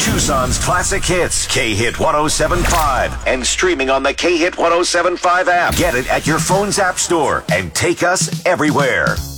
Tucson's classic hits, K-Hit 107.5, and streaming on the K-Hit 107.5 app. Get it at your phone's app store and take us everywhere.